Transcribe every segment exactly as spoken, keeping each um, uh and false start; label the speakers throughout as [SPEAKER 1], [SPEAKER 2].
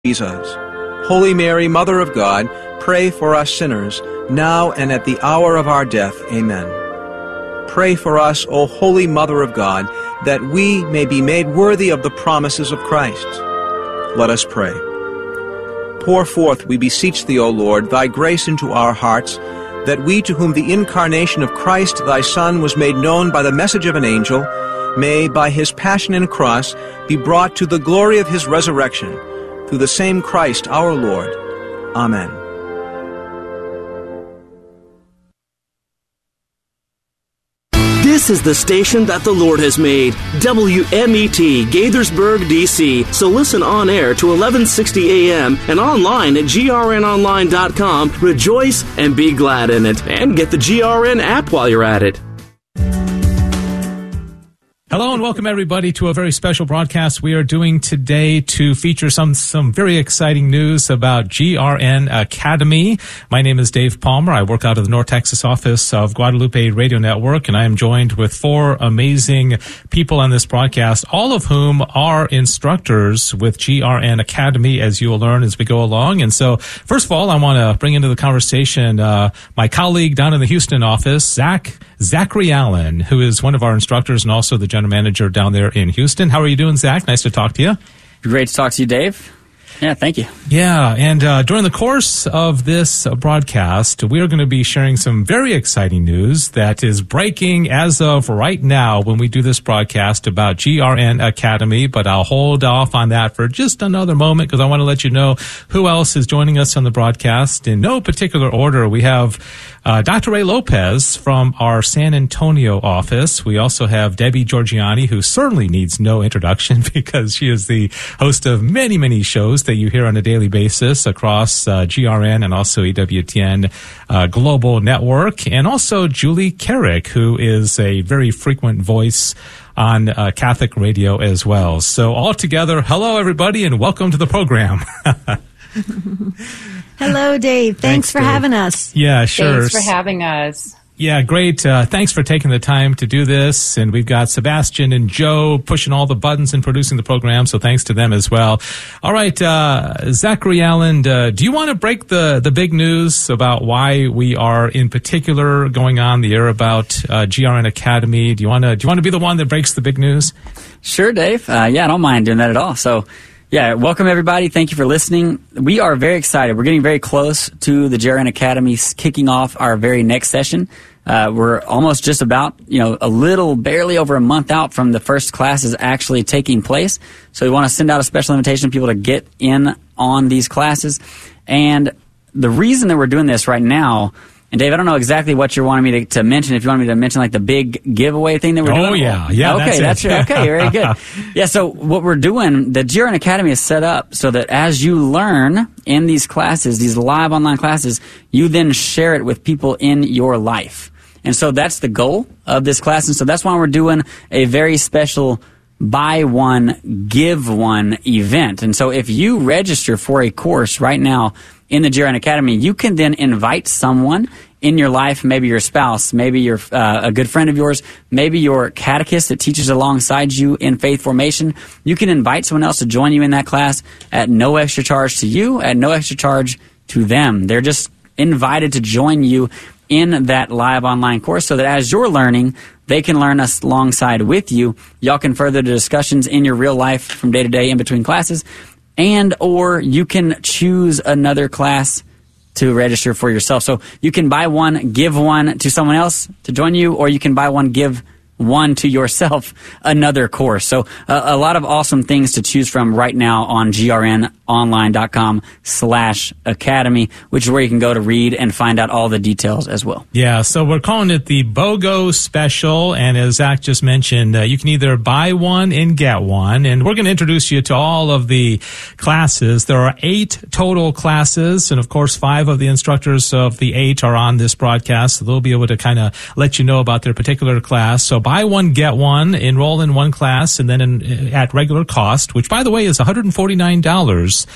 [SPEAKER 1] Jesus. Holy Mary, Mother of God, pray for us sinners, now and at the hour of our death. Amen. Pray for us, O Holy Mother of God, that we may be made worthy of the promises of Christ. Let us pray. Pour forth, we beseech thee, O Lord, thy grace into our hearts, that we, to whom the incarnation of Christ thy Son was made known by the message of an angel, may, by his passion and cross, be brought to the glory of his resurrection, through the same Christ our Lord. Amen.
[SPEAKER 2] This is the station that the Lord has made, W M E T, Gaithersburg, D C. So listen on air to eleven sixty A M and online at G R N online dot com. Rejoice and be glad in it. And get the G R N app while you're at it.
[SPEAKER 3] Hello and welcome everybody to a very special broadcast we are doing today to feature some some very exciting news about G R N Academy. My name is Dave Palmer. I work out of the North Texas office of Guadalupe Radio Network, and I am joined with four amazing people on this broadcast, all of whom are instructors with G R N Academy, as you will learn as we go along. And so, first of all, I want to bring into the conversation uh, my colleague down in the Houston office, Zach Zachary Allen, who is one of our instructors and also the general manager down there in Houston. How are you doing, Zach? Nice to talk to you.
[SPEAKER 4] Great to talk to you, Dave. Yeah, thank you.
[SPEAKER 3] Yeah, and uh, during the course of this uh, broadcast, we are going to be sharing some very exciting news that is breaking as of right now when we do this broadcast about G R N Academy, but I'll hold off on that for just another moment because I want to let you know who else is joining us on the broadcast. In no particular order, we have uh, Doctor Ray Lopez from our San Antonio office. We also have Debbie Georgiani, who certainly needs no introduction because she is the host of many, many shows that you hear on a daily basis across uh, G R N and also E W T N uh, Global Network, and also Julie Carrick, who is a very frequent voice on uh, Catholic radio as well. So all together, hello everybody and welcome to the program.
[SPEAKER 5] Hello, Dave. Thanks, Thanks for Dave. having us.
[SPEAKER 3] Yeah, sure.
[SPEAKER 6] Thanks for having us.
[SPEAKER 3] Yeah, great. Uh, thanks for taking the time to do this. And we've got Sebastian and Joe pushing all the buttons and producing the program, so thanks to them as well. All right, uh, Zachary Allen, uh, do you want to break the, the big news about why we are in particular going on the air about uh, G R N Academy? Do you want to do you want to be the one that breaks the big news?
[SPEAKER 4] Sure, Dave. Uh, yeah, I don't mind doing that at all. So, yeah, welcome everybody. Thank you for listening. We are very excited. We're getting very close to the G R N Academy kicking off our very next session. Uh, we're almost just about, you know, a little, barely over a month out from the first classes actually taking place. So we want to send out a special invitation to people to get in on these classes. And the reason that we're doing this right now, and Dave, I don't know exactly what you're wanting me to, to mention. If you want me to mention like the big giveaway thing that we're
[SPEAKER 3] oh,
[SPEAKER 4] doing.
[SPEAKER 3] Oh yeah, yeah.
[SPEAKER 4] Okay,
[SPEAKER 3] that's,
[SPEAKER 4] that's okay. Very good. Yeah. So what we're doing, the G R N Academy is set up so that as you learn in these classes, these live online classes, you then share it with people in your life. And so that's the goal of this class. And so that's why we're doing a very special buy one, give one event. And so if you register for a course right now in the G R N Academy, you can then invite someone in your life, maybe your spouse, maybe your uh, a good friend of yours, maybe your catechist that teaches alongside you in faith formation. You can invite someone else to join you in that class at no extra charge to you, at no extra charge to them. They're just invited to join you in that live online course so that as you're learning, they can learn us alongside with you. Y'all can further the discussions in your real life from day to day in between classes, and or you can choose another class to register for yourself. So you can buy one, give one to someone else to join you, or you can buy one, give one to yourself, another course. So uh, a lot of awesome things to choose from right now on G R N online dot com slash academy, which is where you can go to read and find out all the details as well.
[SPEAKER 3] Yeah, so we're calling it the BOGO Special, and as Zach just mentioned, uh, you can either buy one and get one, and we're going to introduce you to all of the classes. There are eight total classes, and of course, five of the instructors of the eight are on this broadcast, so they'll be able to kind of let you know about their particular class. So buy one, get one, enroll in one class, and then in, at regular cost, which, by the way, is one hundred forty-nine dollars.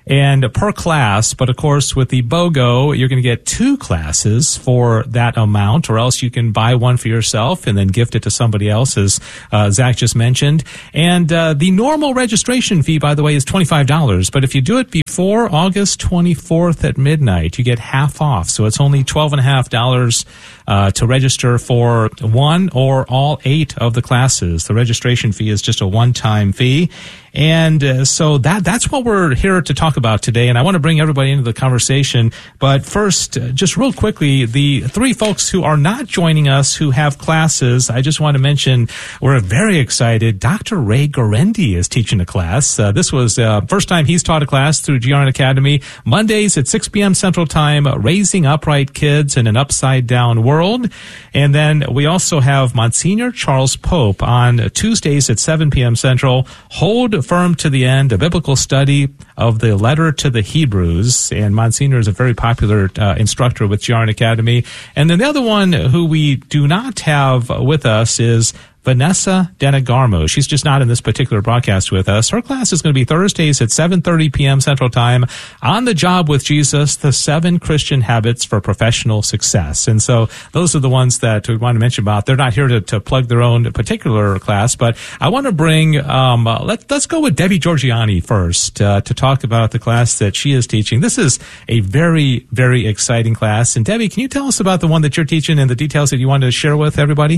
[SPEAKER 3] and per class. But of course, with the BOGO, you're going to get two classes for that amount, or else you can buy one for yourself and then gift it to somebody else, as uh, Zach just mentioned. And uh, the normal registration fee, by the way, is twenty-five dollars. But if you do it before August twenty-fourth at midnight, you get half off. So it's only twelve dollars and fifty cents uh, to register for one or all eight of the classes. The registration fee is just a one-time fee. And uh, so that that's what we're here to talk about today. And I want to bring everybody into the conversation. But first, uh, just real quickly, the three folks who are not joining us who have classes, I just want to mention we're very excited. Doctor Ray Guarendi is teaching a class. Uh, this was the uh, first time he's taught a class through G R N Academy. Mondays at six p.m. Central Time, Raising Upright Kids in an Upside Down World. And then we also have Monsignor Charles Pope on Tuesdays at seven p.m. Central, Hold Firm to the End, a biblical study of the letter to the Hebrews. And Monsignor is a very popular uh, instructor with G R N Academy. And then the other one who we do not have with us is Vanessa Denegarmo. She's just not in this particular broadcast with us. Her class is going to be Thursdays at seven thirty p.m. Central Time, On the Job with Jesus, the Seven Christian Habits for Professional Success. And so those are the ones that we want to mention about. They're not here to, to plug their own particular class, but I want to bring, um, uh, let, let's go with Debbie Georgiani first uh, to talk about the class that she is teaching. This is a very, very exciting class. And Debbie, can you tell us about the one that you're teaching and the details that you wanted to share with everybody?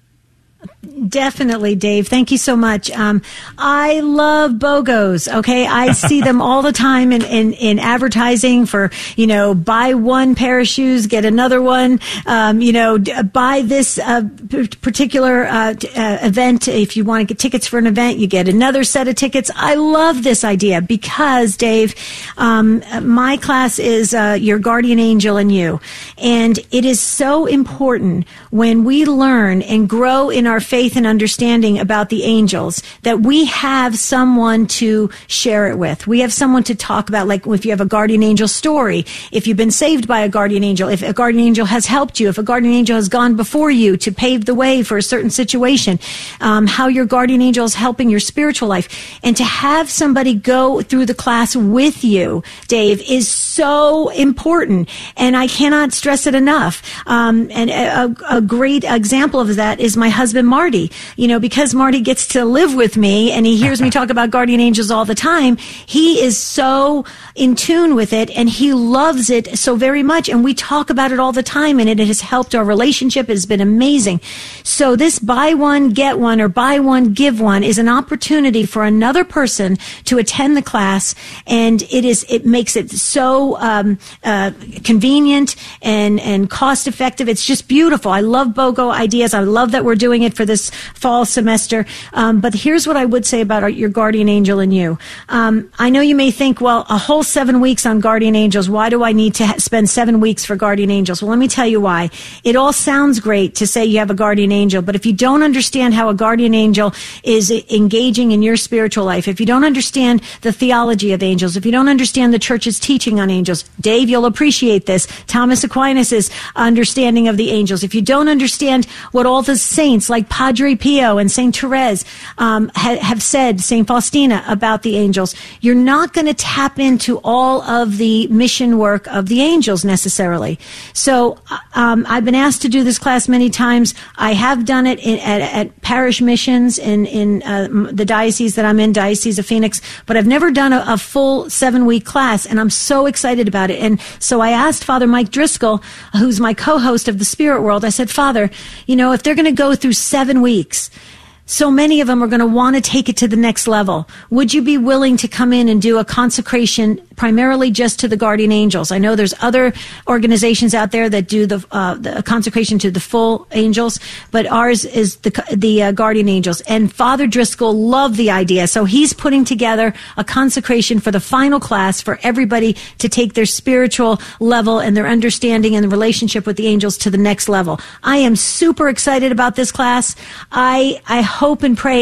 [SPEAKER 5] Definitely, Dave. Thank you so much. Um, I love BOGOs. Okay. I see them all the time in, in, in advertising for, you know, buy one pair of shoes, get another one. Um, you know, buy this uh, particular uh, uh, event. If you want to get tickets for an event, you get another set of tickets. I love this idea because, Dave, um, my class is uh, Your Guardian Angel and You. And it is so important when we learn and grow in our faith and understanding about the angels that we have someone to share it with. We have someone to talk about, like if you have a guardian angel story, if you've been saved by a guardian angel, if a guardian angel has helped you, if a guardian angel has gone before you to pave the way for a certain situation, um, how your guardian angel is helping your spiritual life. And to have somebody go through the class with you, Dave, is so important. And I cannot stress it enough. Um, and a, a great example of that is my husband, Marty. You know, because Marty gets to live with me and he hears me talk about guardian angels all the time, he is so in tune with it and he loves it so very much. And we talk about it all the time and it has helped our relationship. It has been amazing. So this buy one, get one, or buy one, give one is an opportunity for another person to attend the class. And it is, it makes it so um, uh, convenient and, and cost effective. It's just beautiful. I love BOGO ideas. I love that we're doing it for this fall semester. Um, but here's what I would say about our, Your Guardian Angel and You. Um, I know you may think, well, a whole seven weeks on guardian angels. Why do I need to ha- spend seven weeks for guardian angels? Well, let me tell you why. It all sounds great to say you have a guardian angel, but if you don't understand how a guardian angel is engaging in your spiritual life, if you don't understand the theology of angels, if you don't understand the church's teaching on angels, Dave, you'll appreciate this. Thomas Aquinas' understanding of the angels. If you don't understand what all the saints like Padre Pio and Saint Therese um, ha- have said, Saint Faustina, about the angels, you're not going to tap into all of the mission work of the angels necessarily. So um, I've been asked to do this class many times. I have done it in, at, at parish missions in, in uh, the diocese that I'm in, Diocese of Phoenix, but I've never done a, a full seven-week class, and I'm so excited about it. And so I asked Father Mike Driscoll, who's my co-host of the Spirit World, I said, Father, you know, if they're going to go through seven weeks, so many of them are going to want to take it to the next level. Would you be willing to come in and do a consecration primarily just to the guardian angels? I know there's other organizations out there that do the, uh, the consecration to the full angels, but ours is the, the uh, guardian angels. And Father Driscoll loved the idea. So he's putting together a consecration for the final class for everybody to take their spiritual level and their understanding and the relationship with the angels to the next level. I am super excited about this class. I, I hope and pray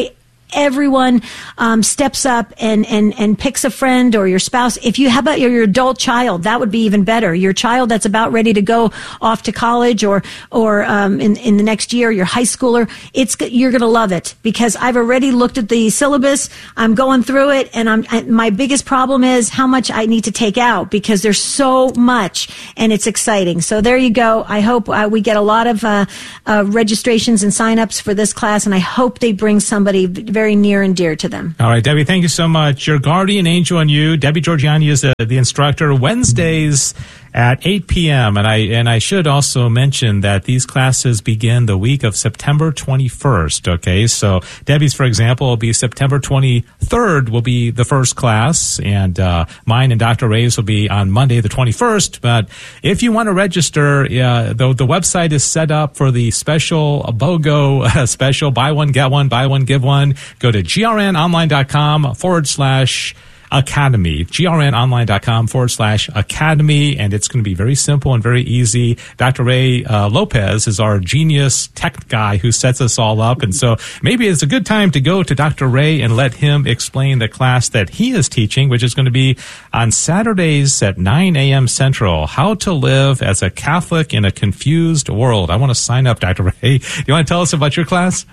[SPEAKER 5] everyone um, steps up and, and, and picks a friend or your spouse. If you, how about your, your adult child? That would be even better. Your child that's about ready to go off to college or, or, um, in, in the next year, your high schooler, it's, you're going to love it because I've already looked at the syllabus. I'm going through it and I'm, I, my biggest problem is how much I need to take out because there's so much and it's exciting. So there you go. I hope uh, we get a lot of, uh, uh, registrations and signups for this class and I hope they bring somebody very near and dear to them.
[SPEAKER 3] All right, Debbie, thank you so much. Your guardian angel on you, Debbie Georgiani, is uh, the instructor. Wednesdays at eight p.m. And I and I should also mention that these classes begin the week of September twenty-first. Okay, so Debbie's, for example, will be September twenty-third will be the first class, and uh, mine and Doctor Ray's will be on Monday the twenty-first. But if you want to register, uh, the the website is set up for the special BOGO uh, special buy one get one, buy one give one. Go to grnonline.com forward slash Academy, grnonline.com forward slash Academy, and it's going to be very simple and very easy. Doctor Ray uh, Lopez is our genius tech guy who sets us all up, and so maybe it's a good time to go to Doctor Ray and let him explain the class that he is teaching, which is going to be on Saturdays at nine a.m. Central, How to Live as a Catholic in a Confused World. I want to sign up, Doctor Ray. Do you want to tell us about your class?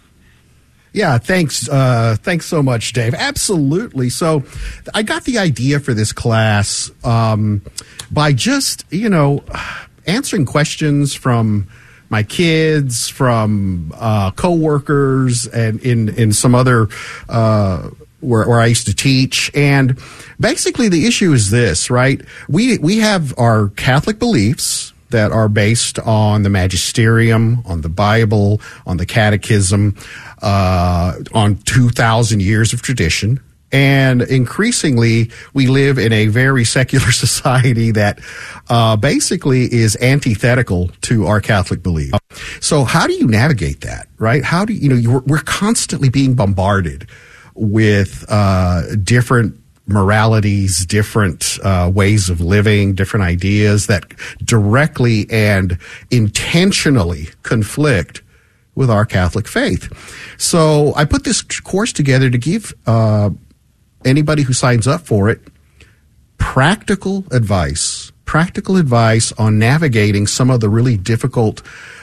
[SPEAKER 6] Yeah, thanks. Uh, thanks so much, Dave. Absolutely. So I got the idea for this class um, by just, you know, answering questions from my kids, from uh, coworkers, and in, in some other uh, where, where I used to teach. And basically the issue is this, right? We, we have our Catholic beliefs that are based on the magisterium, on the Bible, on the catechism, uh, on two thousand years of tradition. And increasingly, we live in a very secular society that uh, basically is antithetical to our Catholic belief. So how do you navigate that, right? How do you, you know, you're, we're constantly being bombarded with uh, different moralities, different uh, ways of living, different ideas that directly and intentionally conflict with our Catholic faith. So I put this course together to give uh, anybody who signs up for it practical advice, practical advice on navigating some of the really difficult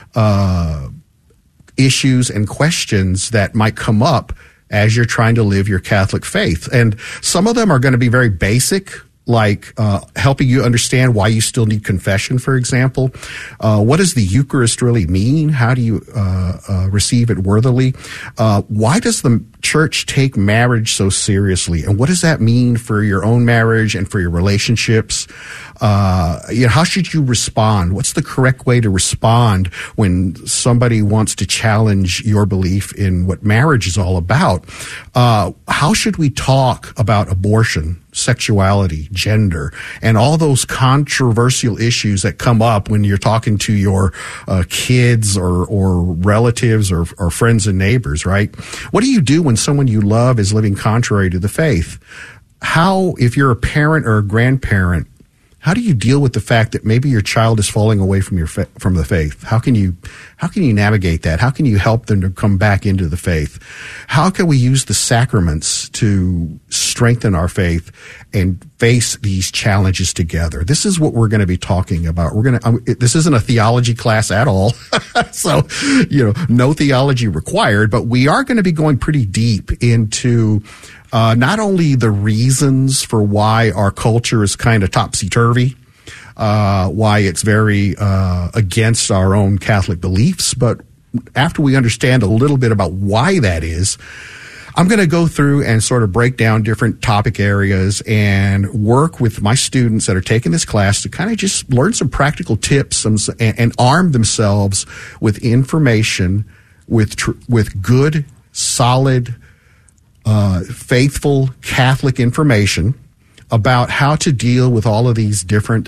[SPEAKER 6] uh, issues and questions that might come up as you're trying to live your Catholic faith. And some of them are going to be very basic, like uh, helping you understand why you still need confession, for example. Uh, what does the Eucharist really mean? How do you uh, uh, receive it worthily? Uh, why does the Church take marriage so seriously? And what does that mean for your own marriage and for your relationships? Uh, you know, how should you respond? What's the correct way to respond when somebody wants to challenge your belief in what marriage is all about? Uh, how should we talk about abortion, sexuality, gender, and all those controversial issues that come up when you're talking to your uh, kids or, or relatives or, or friends and neighbors, right? What do you do when someone you love is living contrary to the faith? How, if you're a parent or a grandparent, how do you deal with the fact that maybe your child is falling away from your fa- from the faith? How can you how can you navigate that? How can you help them to come back into the faith? How can we use the sacraments to strengthen our faith and face these challenges together? This is what we're going to be talking about. We're going to. Um, it, this isn't a theology class at all, so you know, no theology required. But we are going to be going pretty deep into Uh, not only the reasons for why our culture is kind of topsy-turvy, uh, why it's very uh, against our own Catholic beliefs, but after we understand a little bit about why that is, I'm going to go through and sort of break down different topic areas and work with my students that are taking this class to kind of just learn some practical tips and, and arm themselves with information, with tr- with good, solid, Uh, faithful Catholic information about how to deal with all of these different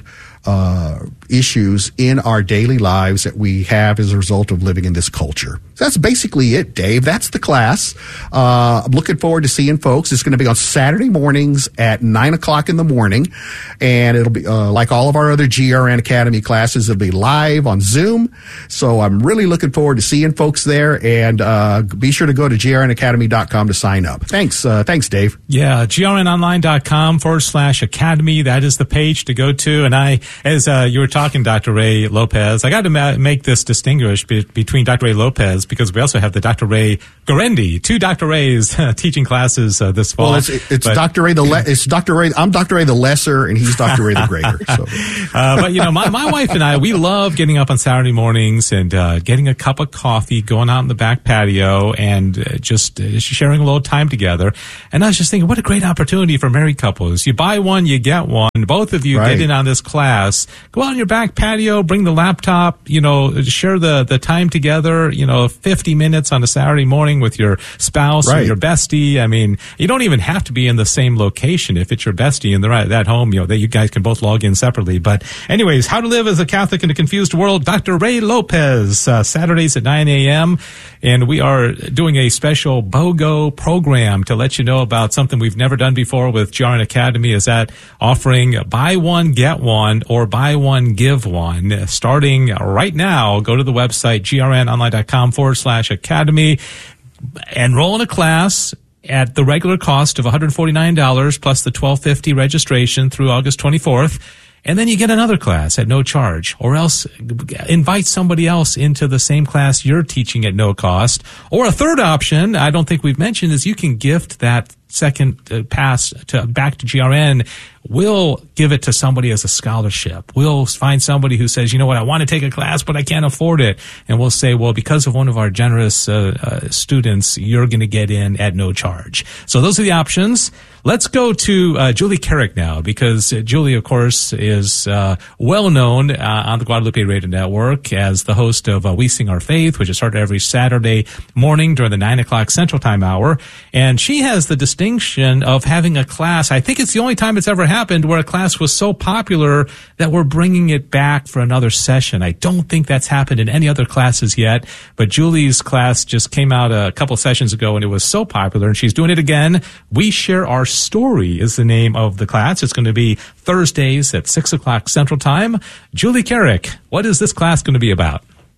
[SPEAKER 6] uh, issues in our daily lives that we have as a result of living in this culture. So that's basically it, Dave. That's the class. Uh, I'm looking forward to seeing folks. It's going to be on Saturday mornings at nine o'clock in the morning. And it'll be uh, like all of our other G R N Academy classes. It'll be live on Zoom. So I'm really looking forward to seeing folks there. And uh, be sure to go to G R N academy dot com to sign up. Thanks. Uh, thanks, Dave.
[SPEAKER 3] Yeah, G R N online dot com forward slash academy. That is the page to go to. And I, as uh, you were talking, Doctor Ray Lopez, I got to ma- make this distinguish be- between Doctor Ray Lopez, because we also have the Doctor Ray Guarendi, two Doctor Rays uh, teaching classes uh, this fall.
[SPEAKER 6] Well, it's, it's but, Doctor Ray the le- it's Doctor Ray. I'm Doctor Ray the lesser, and he's Doctor Ray the greater. So.
[SPEAKER 3] uh, but you know, my, my wife and I, we love getting up on Saturday mornings and uh, getting a cup of coffee, going out in the back patio, and uh, just uh, sharing a little time together. And I was just thinking, what a great opportunity for married couples. You buy one, you get one. Both of you
[SPEAKER 6] right.
[SPEAKER 3] get in on this class. Go out on your back patio, bring the laptop, you know, share the, the time together, you know, fifty minutes on a Saturday morning with your spouse
[SPEAKER 6] right.
[SPEAKER 3] or your bestie. I mean, you don't even have to be in the same location. If it's your bestie and they're at that home, you know, that you guys can both log in separately. But anyways, How to Live as a Catholic in a Confused World, Doctor Ray Lopez, uh, Saturdays at nine a.m. And we are doing a special BOGO program to let you know about something we've never done before with G R N Academy, is that offering buy one, get one, or buy one, give one. Starting right now, go to the website, G R N online dot com forward slash academy. Enroll in a class at the regular cost of one hundred forty-nine dollars plus the twelve fifty registration through August twenty-fourth. And then you get another class at no charge, or else invite somebody else into the same class you're teaching at no cost. Or a third option, I don't think we've mentioned, is you can gift that second uh, pass to back to G R N. We'll give it to somebody as a scholarship. We'll find somebody who says, you know what, I want to take a class, but I can't afford it. And we'll say, well, because of one of our generous uh, uh, students, you're going to get in at no charge. So those are the options. Let's go to uh, Julie Carrick now, because uh, Julie, of course, is uh, well known uh, on the Guadalupe Radio Network as the host of uh, We Sing Our Faith, which is started every Saturday morning during the nine o'clock Central Time hour. And she has the distinction of having a class. I think it's the only time it's ever happened where a class was so popular that we're bringing it back for another session. I don't think that's happened in any other classes yet, but Julie's class just came out a couple sessions ago and it was so popular, and she's doing it again. We Share Our Story is the name of the class. It's going to be Thursdays at six o'clock Central Time. Julie Carrick, what is this class going to be about?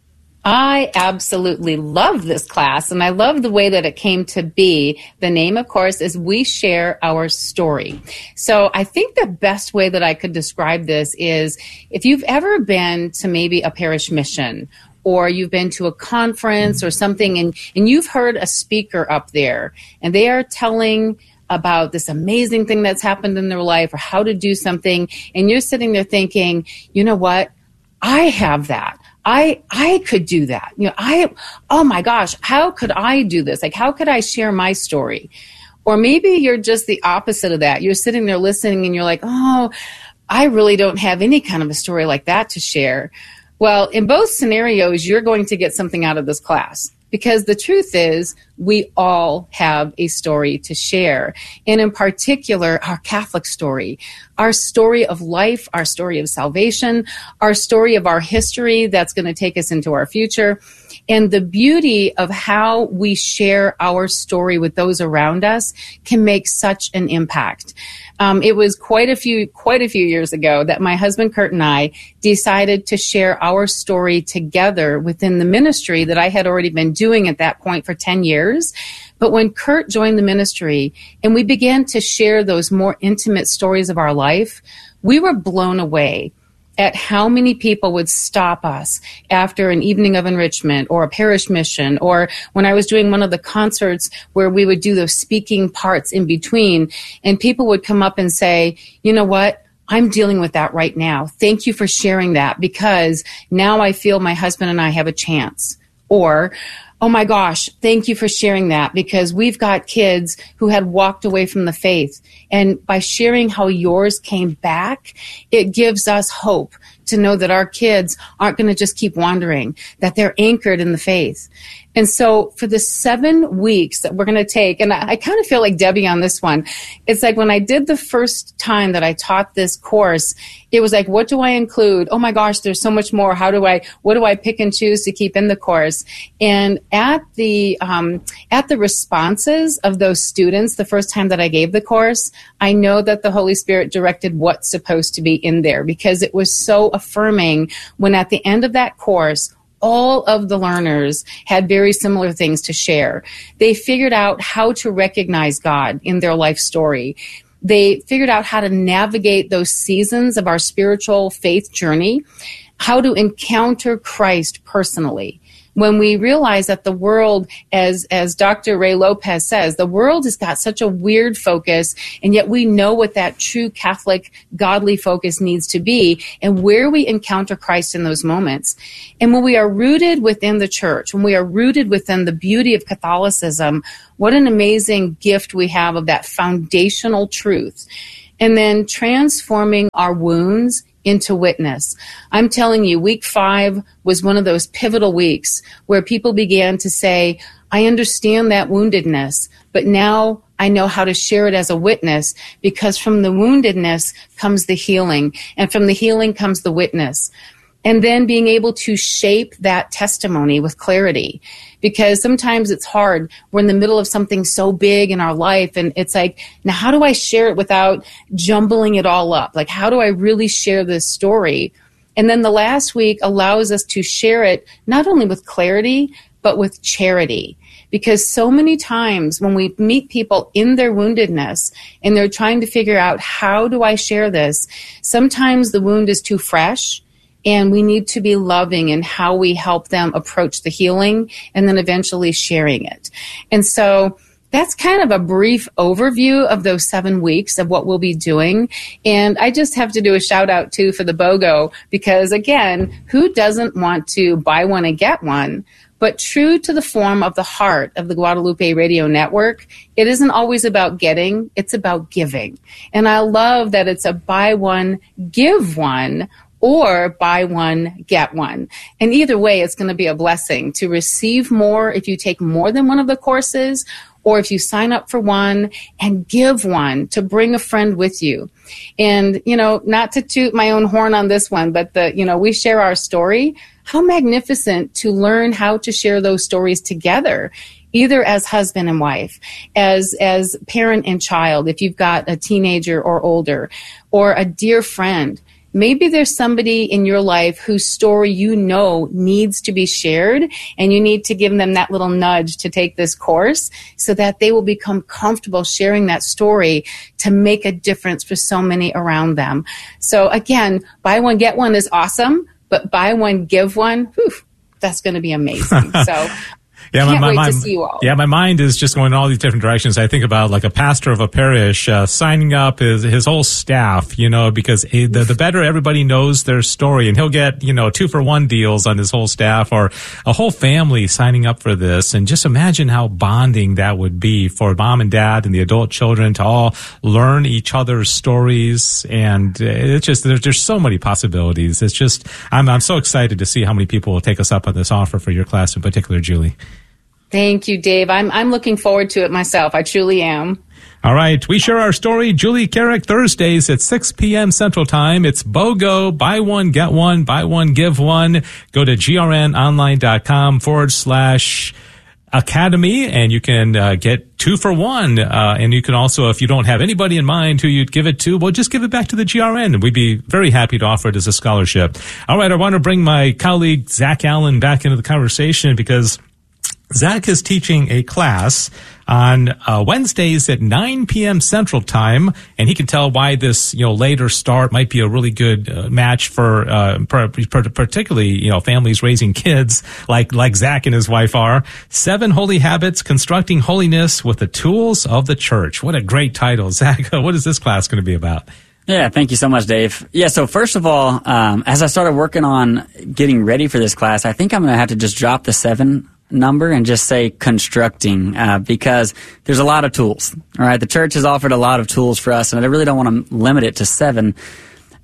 [SPEAKER 7] I absolutely love this class, and I love the way that it came to be. The name, of course, is We Share Our Story. So I think the best way that I could describe this is if you've ever been to maybe a parish mission, or you've been to a conference or something, and, and you've heard a speaker up there, and they are telling about this amazing thing that's happened in their life or how to do something, and you're sitting there thinking, you know what, I have that. I I could do that. You know, I, oh my gosh, how could I do this? Like, how could I share my story? Or maybe you're just the opposite of that. You're sitting there listening and you're like, oh, I really don't have any kind of a story like that to share. Well, in both scenarios, you're going to get something out of this class. Because the truth is, we all have a story to share. And in particular, our Catholic story, our story of life, our story of salvation, our story of our history that's going to take us into our future. And the beauty of how we share our story with those around us can make such an impact. Um, it was quite a few, quite a few years ago that my husband Kurt and I decided to share our story together within the ministry that I had already been doing at that point for ten years. But when Kurt joined the ministry and we began to share those more intimate stories of our life, we were blown away at how many people would stop us after an evening of enrichment or a parish mission, or when I was doing one of the concerts where we would do those speaking parts in between, and people would come up and say, you know what, I'm dealing with that right now. Thank you for sharing that, because now I feel my husband and I have a chance. Or, oh my gosh, thank you for sharing that, because we've got kids who had walked away from the faith. And by sharing how yours came back, it gives us hope to know that our kids aren't going to just keep wandering, that they're anchored in the faith. And so for the seven weeks that we're going to take, and I, I kind of feel like Debbie on this one, it's like when I did the first time that I taught this course, it was like, what do I include? Oh my gosh, there's so much more. How do I, what do I pick and choose to keep in the course? And at the, um, at the responses of those students, the first time that I gave the course, I know that the Holy Spirit directed what's supposed to be in there, because it was so affirming when at the end of that course, all of the learners had very similar things to share. They figured out how to recognize God in their life story. They figured out how to navigate those seasons of our spiritual faith journey, how to encounter Christ personally. When we realize that the world, as as Doctor Ray Lopez says, the world has got such a weird focus, and yet we know what that true Catholic, godly focus needs to be, and where we encounter Christ in those moments. And when we are rooted within the church, when we are rooted within the beauty of Catholicism, what an amazing gift we have of that foundational truth. And then transforming our wounds into witness. I'm telling you, week five was one of those pivotal weeks where people began to say, I understand that woundedness, but now I know how to share it as a witness, because from the woundedness comes the healing, and from the healing comes the witness. And then being able to shape that testimony with clarity, because sometimes it's hard. We're in the middle of something so big in our life, and it's like, now how do I share it without jumbling it all up? Like, how do I really share this story? And then the last week allows us to share it not only with clarity, but with charity. Because so many times when we meet people in their woundedness and they're trying to figure out, how do I share this? Sometimes the wound is too fresh, and we need to be loving in how we help them approach the healing and then eventually sharing it. And so that's kind of a brief overview of those seven weeks of what we'll be doing. And I just have to do a shout out too for the BOGO, because again, who doesn't want to buy one and get one? But true to the form of the heart of the Guadalupe Radio Network, it isn't always about getting, it's about giving. And I love that it's a buy one, give one, or buy one, get one. And either way, it's going to be a blessing to receive more if you take more than one of the courses, or if you sign up for one and give one to bring a friend with you. And, you know, not to toot my own horn on this one, but the, you know, we share our story. How magnificent to learn how to share those stories together, either as husband and wife, as as parent and child, if you've got a teenager or older, or a dear friend. Maybe there's somebody in your life whose story you know needs to be shared, and you need to give them that little nudge to take this course so that they will become comfortable sharing that story to make a difference for so many around them. So again, buy one, get one is awesome, but buy one, give one, whew, that's going to be amazing. So
[SPEAKER 3] Yeah,
[SPEAKER 7] I can't
[SPEAKER 3] my,
[SPEAKER 7] wait
[SPEAKER 3] my,
[SPEAKER 7] to see you all.
[SPEAKER 3] Yeah, my mind is just going in all these different directions. I think about like a pastor of a parish uh, signing up his his whole staff, you know, because the, the better everybody knows their story, and he'll get, you know, two for one deals on his whole staff, or a whole family signing up for this. And just imagine how bonding that would be for mom and dad and the adult children to all learn each other's stories. And it's just, there's, there's so many possibilities. It's just, I'm, I'm so excited to see how many people will take us up on this offer for your class in particular, Julie.
[SPEAKER 7] Thank you, Dave. I'm I'm looking forward to it myself. I truly am.
[SPEAKER 3] All right. We share our story. Julie Carrick, Thursdays at six p.m. Central Time. It's BOGO. Buy one, get one. Buy one, give one. Go to grnonline.com forward slash academy, and you can uh, get two for one. Uh, and you can also, if you don't have anybody in mind who you'd give it to, well, just give it back to the G R N, and we'd be very happy to offer it as a scholarship. All right. I want to bring my colleague, Zach Allen, back into the conversation, because Zach is teaching a class on uh, Wednesdays at nine p.m. Central Time, and he can tell why this, you know, later start might be a really good uh, match for uh, per, per, particularly, you know, families raising kids like like Zach and his wife are. Seven Holy Habits: Constructing Holiness with the Tools of the Church. What a great title, Zach! What is this class going to be about?
[SPEAKER 4] Yeah, thank you so much, Dave. Yeah, so first of all, um, as I started working on getting ready for this class, I think I'm going to have to just drop the seven number and just say constructing, uh, because there's a lot of tools. All right, the church has offered a lot of tools for us, and I really don't want to limit it to seven.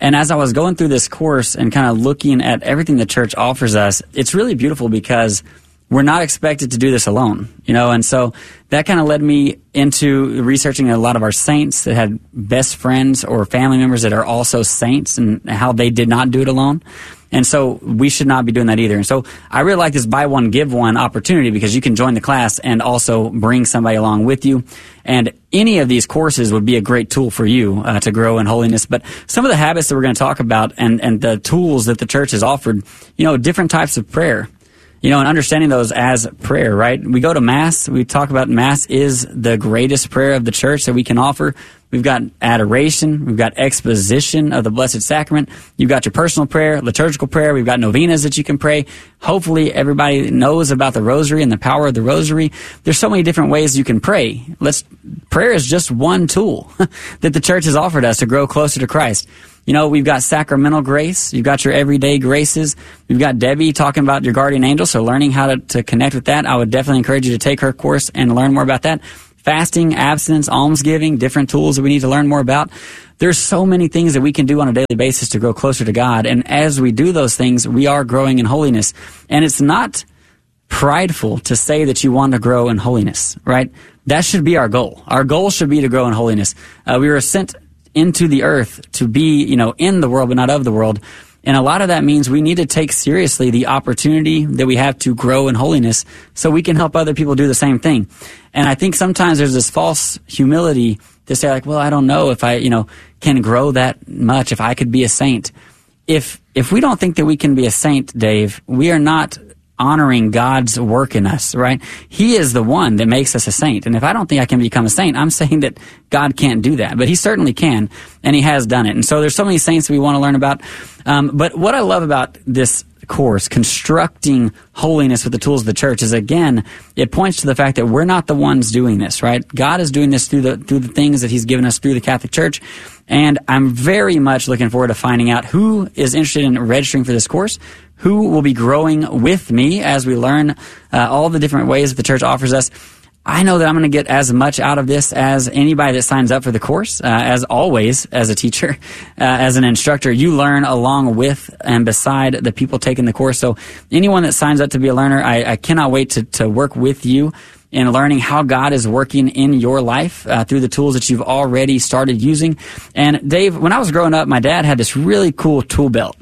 [SPEAKER 4] And as I was going through this course and kind of looking at everything the church offers us, it's really beautiful because we're not expected to do this alone, you know, and so that kind of led me into researching a lot of our saints that had best friends or family members that are also saints and how they did not do it alone. And so we should not be doing that either. And so I really like this buy one, give one opportunity because you can join the class and also bring somebody along with you. And any of these courses would be a great tool for you uh, to grow in holiness. But some of the habits that we're going to talk about and, and the tools that the church has offered, you know, different types of prayer. You know, and understanding those as prayer, right? We go to Mass. We talk about Mass is the greatest prayer of the church that we can offer. We've got adoration. We've got exposition of the Blessed Sacrament. You've got your personal prayer, liturgical prayer. We've got novenas that you can pray. Hopefully everybody knows about the rosary and the power of the rosary. There's so many different ways you can pray. Let's, prayer is just one tool that the church has offered us to grow closer to Christ. You know, we've got sacramental grace. You've got your everyday graces. We've got Debbie talking about your guardian angel, so learning how to, to connect with that. I would definitely encourage you to take her course and learn more about that. Fasting, abstinence, almsgiving, different tools that we need to learn more about. There's so many things that we can do on a daily basis to grow closer to God. And as we do those things, we are growing in holiness. And it's not prideful to say that you want to grow in holiness, right? That should be our goal. Our goal should be to grow in holiness. Uh, we were sent into the earth to be, you know, in the world, but not of the world. And a lot of that means we need to take seriously the opportunity that we have to grow in holiness so we can help other people do the same thing. And I think sometimes there's this false humility to say like, well, I don't know if I, you know, can grow that much, if I could be a saint. If, if we don't think that we can be a saint, Dave, we are not honoring God's work in us, right? He is the one that makes us a saint. And if I don't think I can become a saint, I'm saying that God can't do that. But he certainly can, and he has done it. And so there's so many saints that we want to learn about. Um, but what I love about this course, Constructing Holiness with the Tools of the Church, is again, it points to the fact that we're not the ones doing this, right? God is doing this through the through the things that he's given us through the Catholic Church. And I'm very much looking forward to finding out who is interested in registering for this course, who will be growing with me as we learn uh, all the different ways that the church offers us. I know that I'm going to get as much out of this as anybody that signs up for the course. Uh, as always, as a teacher, uh, as an instructor, you learn along with and beside the people taking the course. So anyone that signs up to be a learner, I, I cannot wait to, to work with you in learning how God is working in your life uh, through the tools that you've already started using. And Dave, when I was growing up, my dad had this really cool tool belt.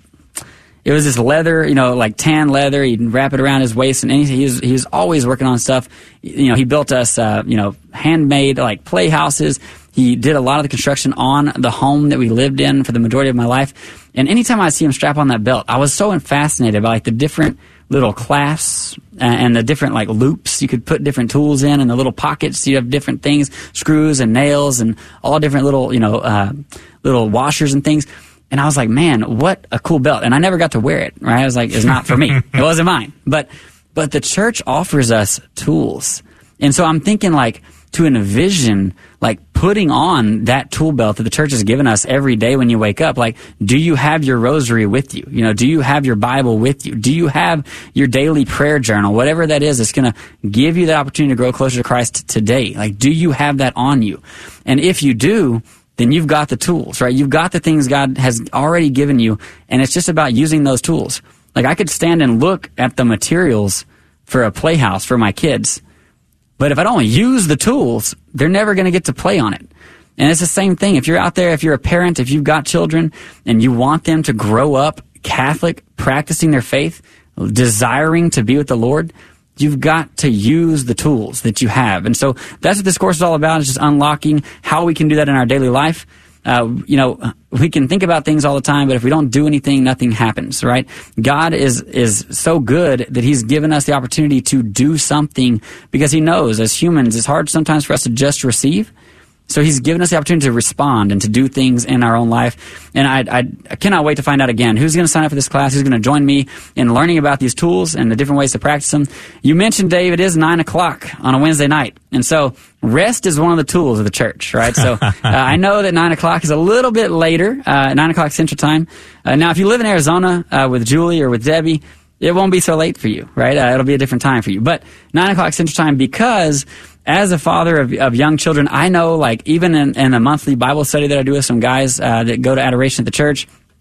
[SPEAKER 4] It was this leather, you know, like tan leather. He'd wrap it around his waist, and he was he was always working on stuff. You know, he built us, uh, you know, handmade like playhouses. He did a lot of the construction on the home that we lived in for the majority of my life. And anytime I see him strap on that belt, I was so fascinated by like the different little clasps and the different like loops you could put different tools in, and the little pockets. You have different things, screws and nails, and all different little, you know, uh, little washers and things. And I was like, man, what a cool belt. And I never got to wear it, right? I was like, it's not for me. It wasn't mine. But, but the church offers us tools. And so I'm thinking like to envision like putting on that tool belt that the church has given us every day when you wake up. Like, do you have your rosary with you? You know, do you have your Bible with you? Do you have your daily prayer journal? Whatever that is, it's going to give you that opportunity to grow closer to Christ today. Like, do you have that on you? And if you do, then you've got the tools, right? You've got the things God has already given you, and it's just about using those tools. Like, I could stand and look at the materials for a playhouse for my kids, but if I don't use the tools, they're never going to get to play on it. And it's the same thing. If you're out there, if you're a parent, if you've got children, and you want them to grow up Catholic, practicing their faith, desiring to be with the Lord, you've got to use the tools that you have. And so that's what this course is all about, is just unlocking how we can do that in our daily life. Uh, you know, we can think about things all the time, but if we don't do anything, nothing happens, right? God is, is so good that he's given us the opportunity to do something, because he knows as humans, it's hard sometimes for us to just receive. So he's given us the opportunity to respond and to do things in our own life. And I, I, I cannot wait to find out again who's going to sign up for this class, who's going to join me in learning about these tools and the different ways to practice them. You mentioned, Dave, it is nine o'clock on a Wednesday night. And so rest is one of the tools of the church, right? So uh, I know that nine o'clock is a little bit later, uh, nine o'clock Central Time. Uh, now, if you live in Arizona uh, with Julie or with Debbie, it won't be so late for you, right? Uh, it'll be a different time for you. But nine o'clock Central Time, because as a father of, of young children, I know, like, even in, in a monthly Bible study that I do with some guys uh, that go to adoration at the church,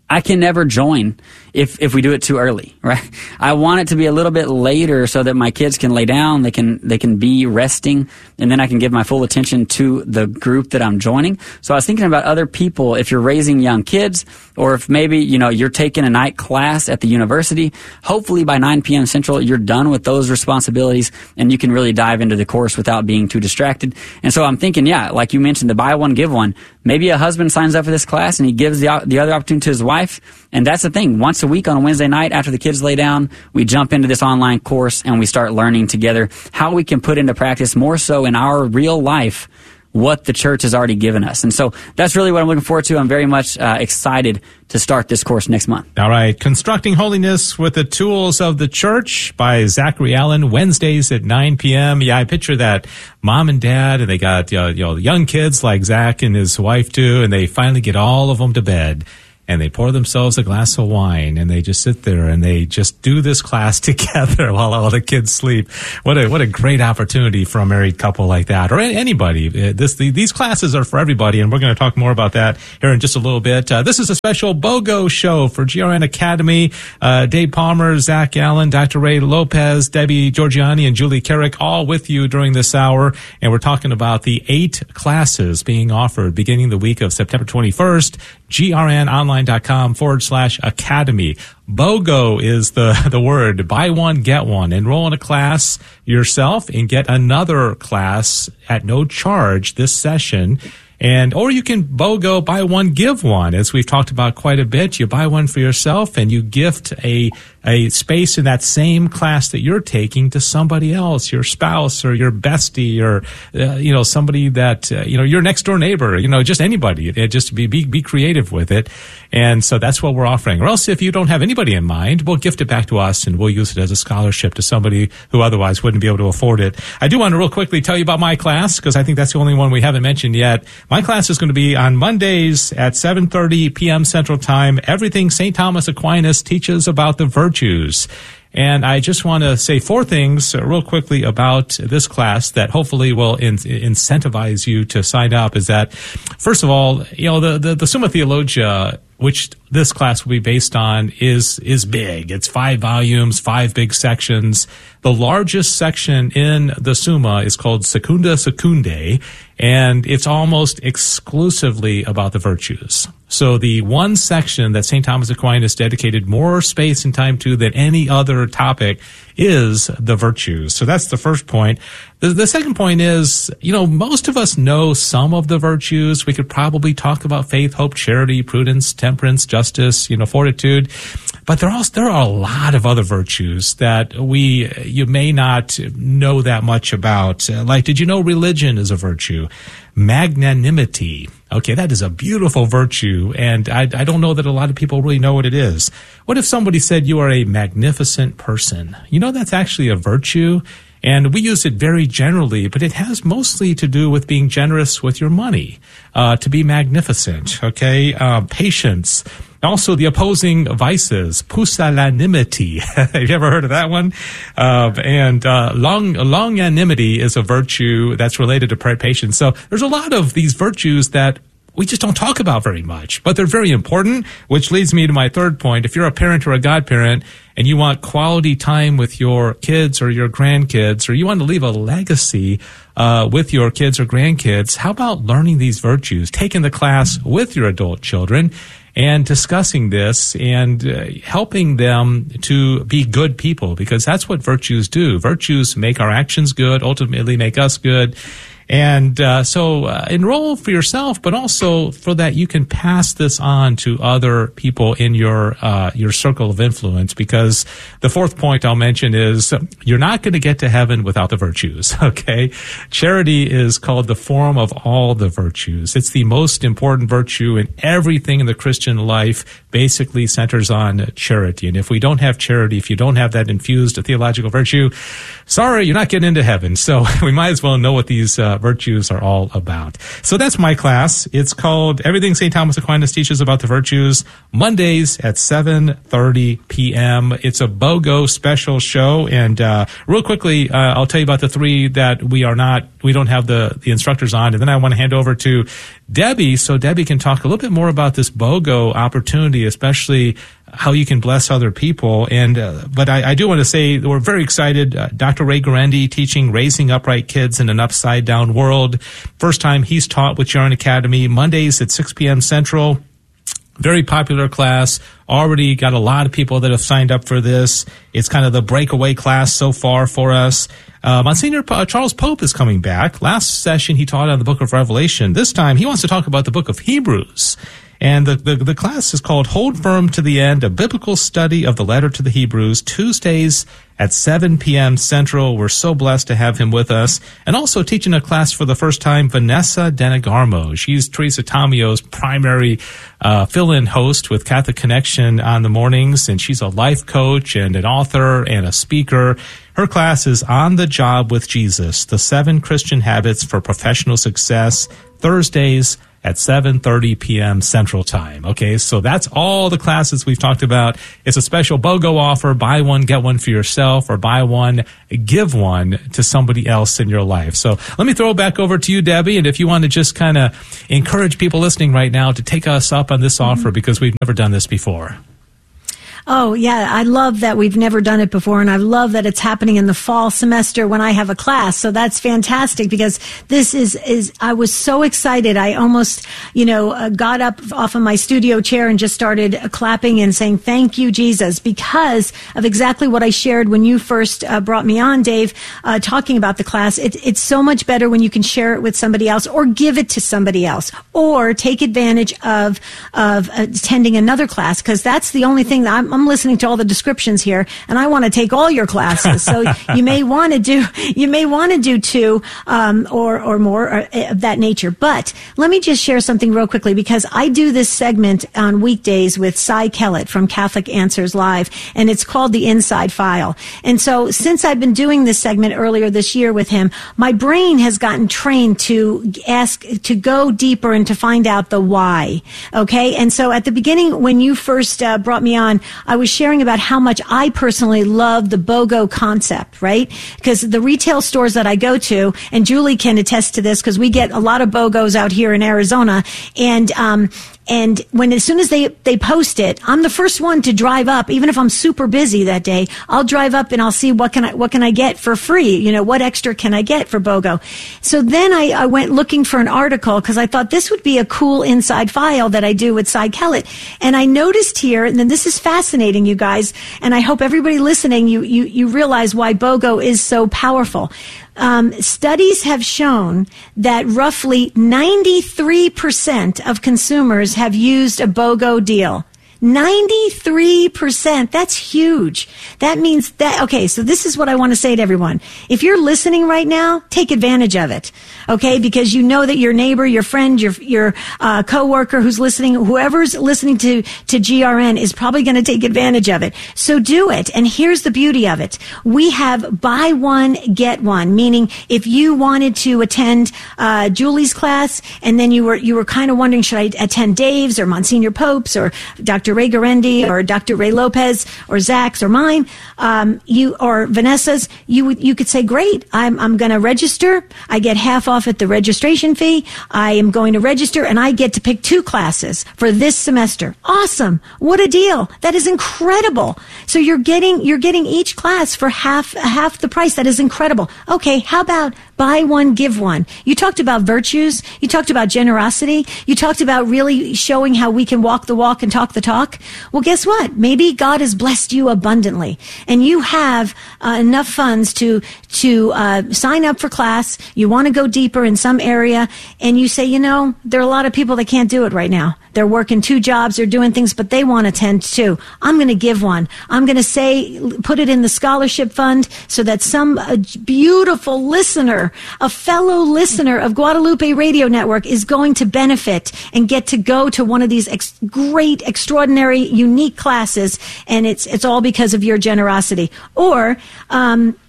[SPEAKER 4] I can never join if if we do it too early, right? I want it to be a little bit later so that my kids can lay down, they can they can be resting, and then I can give my full attention to the group that I'm joining. So I was thinking about other people, if you're raising young kids, or if maybe, you know, you're taking a night class at the university, hopefully by nine p.m. Central, you're done with those responsibilities and you can really dive into the course without being too distracted. And so I'm thinking, yeah, like you mentioned, the buy one, give one. Maybe a husband signs up for this class and he gives the the other opportunity to his wife. And that's the thing. Once a week on a Wednesday night after the kids lay down, we jump into this online course and we start learning together how we can put into practice more so in our real life what the church has already given us. And so that's really what I'm looking forward to. I'm very much uh, excited to start this course next month.
[SPEAKER 3] All right. Constructing Holiness with the Tools of the Church by Zachary Allen, Wednesdays at nine p.m. Yeah, I picture that mom and dad, and they got uh, you know young kids like Zach and his wife do, and they finally get all of them to bed. And they pour themselves a glass of wine, and they just sit there and they just do this class together while all the kids sleep. What a what a great opportunity for a married couple like that, or anybody. This the, these classes are for everybody, and we're going to talk more about that here in just a little bit. Uh, this is a special BOGO show for G R N Academy. Uh, Dave Palmer, Zach Allen, Doctor Ray Lopez, Debbie Georgiani, and Julie Carrick, all with you during this hour, and we're talking about the eight classes being offered beginning the week of September twenty-first. grnonline.com forward slash academy. BOGO is the, the word. Buy one, get one. Enroll in a class yourself and get another class at no charge this session. And, or you can BOGO, buy one, give one. As we've talked about quite a bit, you buy one for yourself and you gift a, a space in that same class that you're taking to somebody else, your spouse or your bestie or, uh, you know, somebody that, uh, you know, your next door neighbor, you know, just anybody. It, just be, be, be creative with it. And so that's what we're offering. Or else if you don't have anybody in mind, we'll gift it back to us and we'll use it as a scholarship to somebody who otherwise wouldn't be able to afford it. I do want to real quickly tell you about my class because I think that's the only one we haven't mentioned yet. My class is going to be on Mondays at seven thirty p.m. Central Time. Everything Saint Thomas Aquinas teaches about the virtues. And I just want to say four things uh, real quickly about this class that hopefully will in- incentivize you to sign up. Is that, first of all, you know, the, the, the Summa Theologia, which this class will be based on, is is big. It's five volumes, five big sections. The largest section in the Summa is called Secunda Secundae, and it's almost exclusively about the virtues. So the one section that Saint Thomas Aquinas dedicated more space and time to than any other topic is the virtues. So that's the first point. The, the second point is, you know, most of us know some of the virtues. We could probably talk about faith, hope, charity, prudence, temperance, justice, you know, fortitude. But there are also, there are a lot of other virtues that we, you may not know that much about. Uh, like, did you know religion is a virtue? Magnanimity. Okay, that is a beautiful virtue, and I, I don't know that a lot of people really know what it is. What if somebody said you are a magnificent person? You know, that's actually a virtue, and we use it very generally, but it has mostly to do with being generous with your money, uh, to be magnificent, okay? Uh, patience. Also, the opposing vices, pusillanimity. Have you ever heard of that one? Uh, and uh, long, longanimity is a virtue that's related to patience. So there's a lot of these virtues that we just don't talk about very much, but they're very important, which leads me to my third point. If you're a parent or a godparent and you want quality time with your kids or your grandkids, or you want to leave a legacy uh, with your kids or grandkids, how about learning these virtues, taking the class with your adult children, and discussing this and uh, helping them to be good people, because that's what virtues do. Virtues make our actions good, ultimately make us good. And uh, so uh, enroll for yourself, but also for that you can pass this on to other people in your uh, your circle of influence, because the fourth point I'll mention is you're not going to get to heaven without the virtues, okay? Charity is called the form of all the virtues. It's the most important virtue, and everything in the Christian life basically centers on charity. And if we don't have charity, if you don't have that infused theological virtue, sorry, you're not getting into heaven. So we might as well know what these uh, what virtues are all about. So that's my class. It's called Everything Saint Thomas Aquinas Teaches About the Virtues, Mondays at seven thirty p.m. It's a BOGO special show. And uh, real quickly, uh, I'll tell you about the three that we are not, we don't have the, the instructors on. And then I want to hand over to Debbie so Debbie can talk a little bit more about this BOGO opportunity, especially how you can bless other people. And uh, but I, I do want to say we're very excited. Uh, Doctor Ray Guarendi teaching Raising Upright Kids in an Upside Down World. First time he's taught with G R N Academy, Mondays at six p.m. Central. Very popular class. Already got a lot of people that have signed up for this. It's kind of the breakaway class so far for us. Uh, Monsignor P- Charles Pope is coming back. Last session he taught on the book of Revelation. This time he wants to talk about the book of Hebrews. And the, the, the class is called Hold Firm to the End, a biblical study of the letter to the Hebrews, Tuesdays at seven p.m. Central. We're so blessed to have him with us. And also teaching a class for the first time, Vanessa Denegarmo. She's Teresa Tomio's primary uh, fill-in host with Catholic Connection on the mornings, and she's a life coach and an author and a speaker. Her class is On the Job with Jesus, the seven Christian habits for professional success, Thursdays at seven thirty p.m. Central Time. Okay, so that's all the classes we've talked about. It's a special BOGO offer. Buy one, get one for yourself, or buy one, give one to somebody else in your life. So let me throw it back over to you, Debbie, and if you want to just kind of encourage people listening right now to take us up on this offer, because we've never done this before.
[SPEAKER 5] Oh, yeah. I love that we've never done it before, and I love that it's happening in the fall semester when I have a class. So that's fantastic, because this is, is I was so excited. I almost, you know, uh, got up off of my studio chair and just started uh, clapping and saying, thank you, Jesus, because of exactly what I shared when you first uh, brought me on, Dave, uh, talking about the class. It, it's so much better when you can share it with somebody else, or give it to somebody else, or take advantage of, of attending another class, because that's the only thing that I'm I'm listening to all the descriptions here, and I want to take all your classes. So you may want to do, you may want to do two, um, or, or more or, uh, of that nature. But let me just share something real quickly, because I do this segment on weekdays with Cy Kellett from Catholic Answers Live, and it's called The Inside File. And so since I've been doing this segment earlier this year with him, my brain has gotten trained to ask, to go deeper and to find out the why. Okay. And so at the beginning, when you first uh, brought me on, I was sharing about how much I personally love the BOGO concept, right? Because the retail stores that I go to, and Julie can attest to this, because we get a lot of BOGOs out here in Arizona, and um, and when as soon as they they post it, I'm the first one to drive up, even if I'm super busy that day. I'll drive up and I'll see what can I what can I get for free. You know, what extra can I get for BOGO? So then I, I went looking for an article, because I thought this would be a cool inside file that I do with Cy Kellett, and I noticed here, and then this is fascinating, you guys, and I hope everybody listening, you you you realize why BOGO is so powerful. Um, studies have shown that roughly ninety-three percent of consumers have used a BOGO deal. ninety-three percent. That's huge. That means that, okay, so this is what I want to say to everyone. If you're listening right now, take advantage of it. Okay, because you know that your neighbor, your friend, your your uh, coworker who's listening, whoever's listening to to G R N is probably going to take advantage of it. So do it. And here's the beauty of it: we have buy one get one. Meaning, if you wanted to attend uh, Julie's class, and then you were you were kind of wondering, should I attend Dave's or Monsignor Pope's or Doctor Ray Guarendi or Doctor Ray Lopez or Zach's or mine, um, you or Vanessa's, you would you could say, great, I'm I'm going to register. I get half off at the registration fee. I am going to register, and I get to pick two classes for this semester. Awesome! What a deal! That is incredible. So you're getting you're getting each class for half half the price. That is incredible. Okay, how about buy one, give one? You talked about virtues. You talked about generosity. You talked about really showing how we can walk the walk and talk the talk. Well, guess what? Maybe God has blessed you abundantly, and you have uh, enough funds to to uh, sign up for class. You want to go deeper in some area, and you say, you know, there are a lot of people that can't do it right now. They're working two jobs, they're doing things, but they want to attend too. I'm going to give one. I'm going to say, put it in the scholarship fund so that some uh, beautiful listener, a fellow listener of Guadalupe Radio Network is going to benefit and get to go to one of these ex- great, extraordinary, unique classes, and it's it's all because of your generosity. Or, um,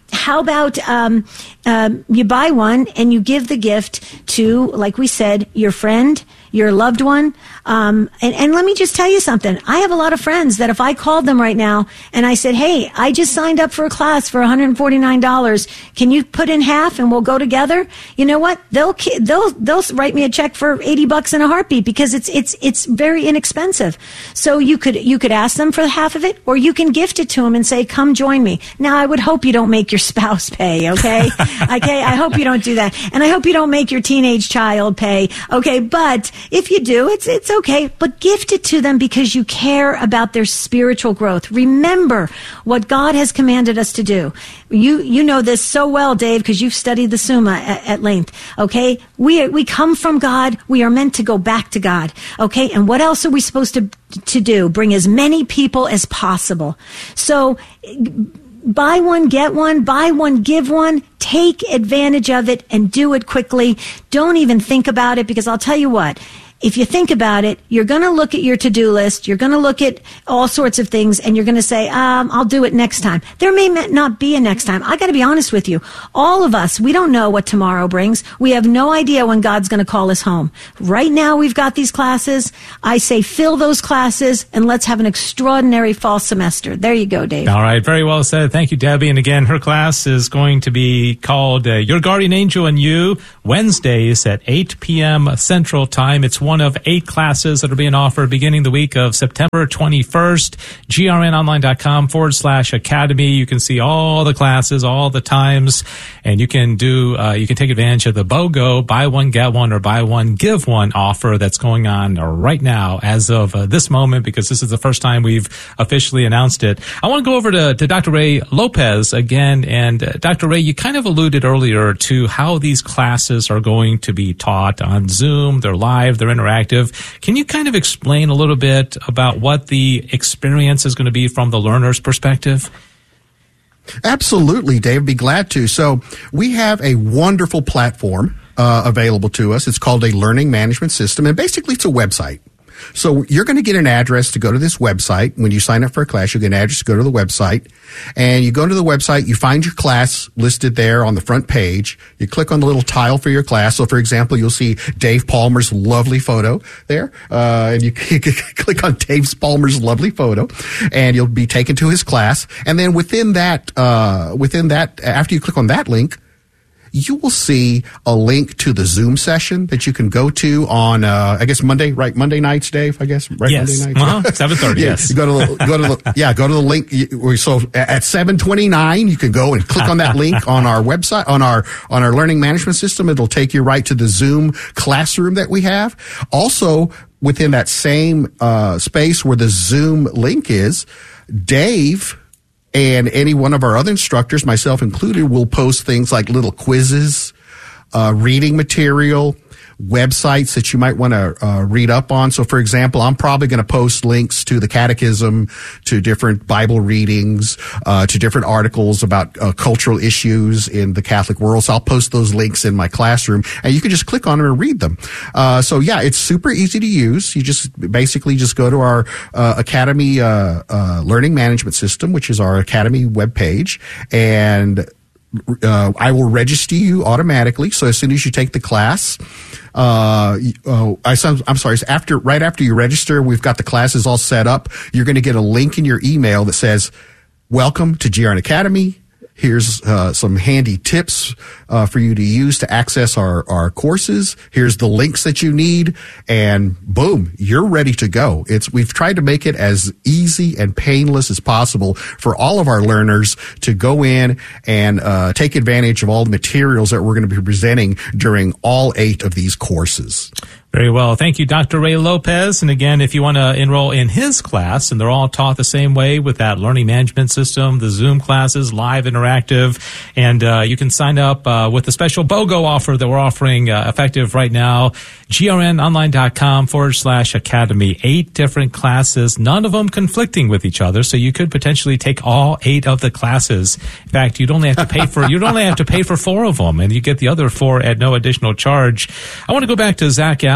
[SPEAKER 5] how about um, um, you buy one and you give the gift to, like we said, your friend, your loved one. Um, and, and let me just tell you something. I have a lot of friends that if I called them right now and I said, hey, I just signed up for a class for one hundred forty-nine dollars. Can you put in half and we'll go together? You know what? They'll, they'll, they'll write me a check for eighty bucks in a heartbeat because it's, it's, it's very inexpensive. So you could, you could ask them for half of it, or you can gift it to them and say, come join me. Now, I would hope you don't make your spouse pay. Okay. Okay. I hope you don't do that. And I hope you don't make your teenage child pay. Okay. But if you do, it's, it's okay, but gift it to them because you care about their spiritual growth. Remember what God has commanded us to do. You, you know this so well, Dave, because you've studied the Summa at, at length. Okay. We, we come from God. We are meant to go back to God. Okay. And what else are we supposed to, to do? Bring as many people as possible. So, buy one, get one, buy one, give one, take advantage of it and do it quickly. Don't even think about it, because I'll tell you what, if you think about it, you're going to look at your to-do list, you're going to look at all sorts of things, and you're going to say, um, I'll do it next time. There may not be a next time. I got to be honest with you. All of us, we don't know what tomorrow brings. We have no idea when God's going to call us home. Right now, we've got these classes. I say fill those classes, and let's have an extraordinary fall semester. There you go, Dave.
[SPEAKER 3] All right. Very well said. Thank you, Debbie. And again, her class is going to be called uh, Your Guardian Angel and You, Wednesdays at eight p.m. Central Time. It's one of eight classes that are being offered beginning the week of September twenty-first. grnonline.com forward slash academy. You can see all the classes, all the times, and you can do, uh, you can take advantage of the BOGO, buy one, get one, or buy one, give one offer that's going on right now as of uh, this moment, because this is the first time we've officially announced it. I want to go over to, to Doctor Ray Lopez again. And uh, Doctor Ray, you kind of alluded earlier to how these classes are going to be taught on Zoom. They're live, they're interactive. Can you kind of explain a little bit about what the experience is going to be from the learner's perspective?
[SPEAKER 6] Absolutely, Dave. Be glad to. So we have a wonderful platform uh, available to us. It's called a learning management system, and basically it's a website. So you're going to get an address to go to this website. When you sign up for a class, you get an address to go to the website. And you go to the website, you find your class listed there on the front page. You click on the little tile for your class. So, for example, you'll see Dave Palmer's lovely photo there. Uh, and you click on Dave Palmer's lovely photo, and you'll be taken to his class. And then within that, uh, within that, after you click on that link, you will see a link to the Zoom session that you can go to on, uh, I guess Monday, right? Monday nights, Dave, I guess, right?
[SPEAKER 3] Yes.
[SPEAKER 6] Monday nights.
[SPEAKER 3] Uh-huh. seven thirty,
[SPEAKER 6] yeah,
[SPEAKER 3] yes.
[SPEAKER 6] Go to the, go to the, yeah, go to the link. So at seven twenty-nine, you can go and click on that link on our website, on our, on our learning management system. It'll take you right to the Zoom classroom that we have. Also, within that same, uh, space where the Zoom link is, Dave and any one of our other instructors, myself included, will post things like little quizzes, uh, reading material, websites that you might want to uh, read up on. So, for example, I'm probably going to post links to the catechism, to different Bible readings, uh, to different articles about uh, cultural issues in the Catholic world. So I'll post those links in my classroom, and you can just click on them and read them. Uh, so, yeah, it's super easy to use. You just basically just go to our uh, Academy uh, uh, Learning Management System, which is our Academy webpage, and Uh, I will register you automatically. So as soon as you take the class, uh, uh I, I'm sorry, after, right after you register, we've got the classes all set up. You're going to get a link in your email that says, welcome to G R N Academy. Here's uh, some handy tips uh, for you to use to access our, our courses. Here's the links that you need, and boom, you're ready to go. It's we've tried to make it as easy and painless as possible for all of our learners to go in and uh, take advantage of all the materials that we're going to be presenting during all eight of these courses.
[SPEAKER 3] Very well. Thank you, Doctor Ray Lopez. And again, if you want to enroll in his class, and they're all taught the same way with that learning management system, the Zoom classes, live interactive, and uh, you can sign up uh, with the special BOGO offer that we're offering uh, effective right now, grnonline.com forward slash academy. Eight different classes, none of them conflicting with each other, so you could potentially take all eight of the classes. In fact, you'd only have to pay for you'd only have to pay for four of them, and you get the other four at no additional charge. I want to go back to Zach Allen.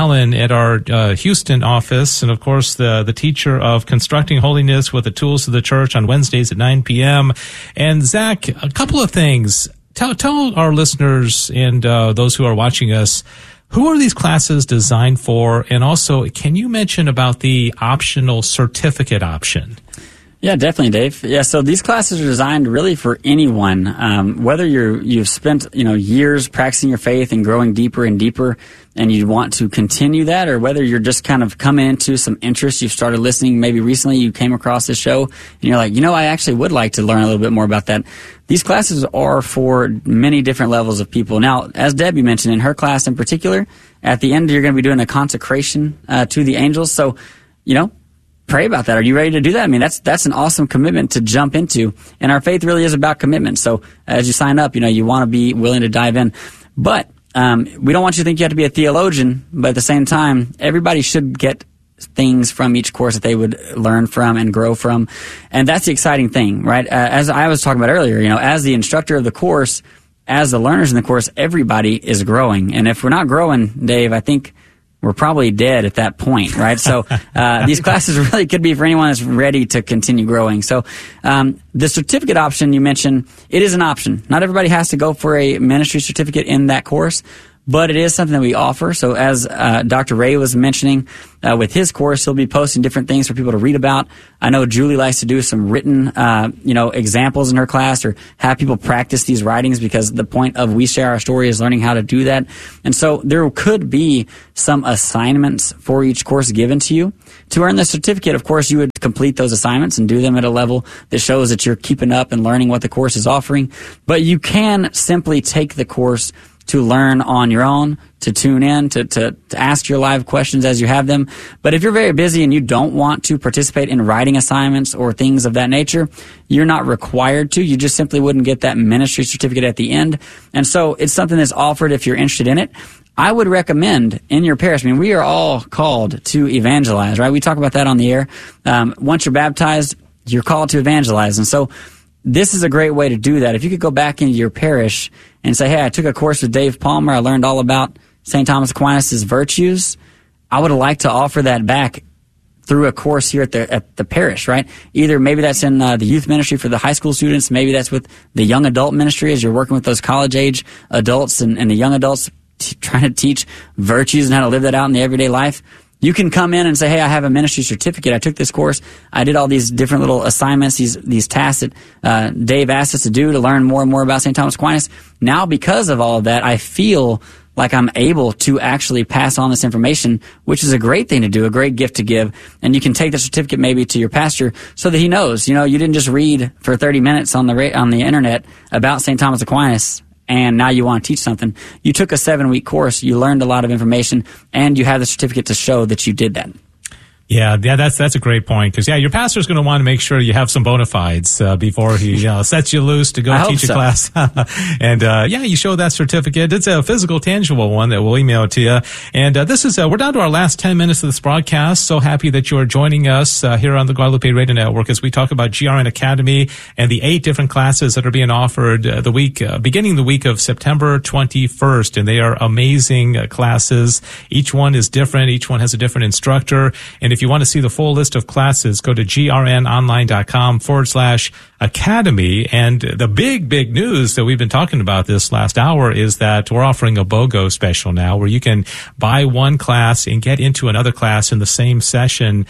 [SPEAKER 3] Allen at our uh, Houston office, and of course the the teacher of Constructing Holiness with the Tools of the Church on Wednesdays at nine p.m. And Zach, a couple of things. Tell tell our listeners and uh, those who are watching us, who are these classes designed for? And also, can you mention about the optional certificate option?
[SPEAKER 4] Yeah, definitely, Dave. Yeah, so these classes are designed really for anyone, um, whether you're you've spent you know years practicing your faith and growing deeper and deeper, and you want to continue that, or whether you're just kind of coming into some interest. You've started listening, maybe recently you came across this show, and you're like, you know, I actually would like to learn a little bit more about that. These classes are for many different levels of people. Now, as Debbie mentioned in her class in particular, at the end you're going to be doing a consecration uh, to the angels. So, you know. Pray about that. Are you ready to do that? I mean, that's that's an awesome commitment to jump into. And our faith really is about commitment. So as you sign up, you know, you want to be willing to dive in. But um, we don't want you to think you have to be a theologian. But at the same time, everybody should get things from each course that they would learn from and grow from. And that's the exciting thing, right? Uh, as I was talking about earlier, you know, as the instructor of the course, as the learners in the course, everybody is growing. And if we're not growing, Dave, I think we're probably dead at that point, right? So uh, these classes really could be for anyone that's ready to continue growing. So um, the certificate option you mentioned, it is an option. Not everybody has to go for a ministry certificate in that course, but it is something that we offer. So as uh, Doctor Ray was mentioning, uh, with his course, he'll be posting different things for people to read about. I know Julie likes to do some written, uh, you know, examples in her class, or have people practice these writings, because the point of We Share Our Story is learning how to do that. And so there could be some assignments for each course given to you. To earn the certificate, of course, you would complete those assignments and do them at a level that shows that you're keeping up and learning what the course is offering. But you can simply take the course to learn on your own, to tune in, to, to, to ask your live questions as you have them. But if you're very busy and you don't want to participate in writing assignments or things of that nature, you're not required to. You just simply wouldn't get that ministry certificate at the end. And so it's something that's offered if you're interested in it. I would recommend in your parish, I mean, we are all called to evangelize, right? We talk about that on the air. Um, once you're baptized, you're called to evangelize. And so this is a great way to do that. If you could go back into your parish and say, hey, I took a course with Dave Palmer, I learned all about Saint Thomas Aquinas' virtues, I would like to offer that back through a course here at the at the parish, right? Either maybe that's in uh, the youth ministry for the high school students, maybe that's with the young adult ministry as you're working with those college-age adults and, and the young adults t- trying to teach virtues and how to live that out in the everyday life. You can come in and say, hey, I have a ministry certificate. I took this course. I did all these different little assignments, these these tasks that uh, Dave asked us to do to learn more and more about Saint Thomas Aquinas. Now, because of all of that, I feel like I'm able to actually pass on this information, which is a great thing to do, a great gift to give. And you can take the certificate maybe to your pastor so that he knows, you know, you didn't just read for thirty minutes on the ra- on the internet about Saint Thomas Aquinas and now you want to teach something. You took a seven-week course, you learned a lot of information, and you have the certificate to show that you did that.
[SPEAKER 3] Yeah, yeah, that's that's a great point, because yeah, your pastor's going to want to make sure you have some bona fides uh, before he you know, sets you loose to go
[SPEAKER 4] I
[SPEAKER 3] teach
[SPEAKER 4] hope
[SPEAKER 3] a class. And uh, yeah, you show that certificate. It's a physical, tangible one that we'll email to you. And uh, this is uh, we're down to our last ten minutes of this broadcast. So happy that you are joining us uh, here on the Guadalupe Radio Network as we talk about G R N Academy and the eight different classes that are being offered uh, the week uh, beginning the week of September twenty-first, and they are amazing uh, classes. Each one is different. Each one has a different instructor. And if you want to see the full list of classes, go to grnonline.com forward slash academy. And the big, big news that we've been talking about this last hour is that we're offering a BOGO special now, where you can buy one class and get into another class in the same session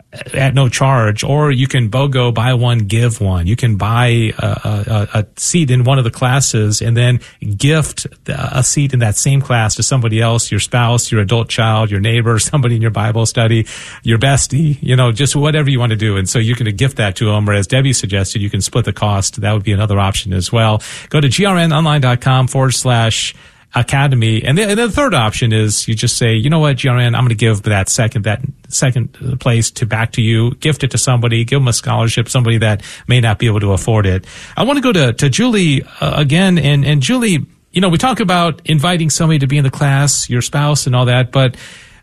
[SPEAKER 3] at no charge, or you can BOGO, buy one, give one. You can buy a, a, a seat in one of the classes and then gift a seat in that same class to somebody else, your spouse, your adult child, your neighbor, somebody in your Bible study, your bestie, you know, just whatever you want to do. And so you can gift that to them, or as Debbie suggested, you can split the cost. That would be another option as well. Go to grnonline.com forward slash Academy. And the, and the third option is you just say, you know what, G R N, I'm going to give that second, that second place to back to you, gift it to somebody, give them a scholarship, somebody that may not be able to afford it. I want to go to, to Julie uh, again. And, and Julie, you know, we talk about inviting somebody to be in the class, your spouse and all that, but